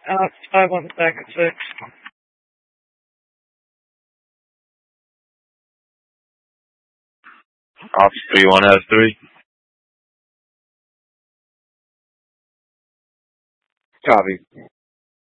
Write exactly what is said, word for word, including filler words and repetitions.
Alex five on the back at six. Ops three one has three. Copy.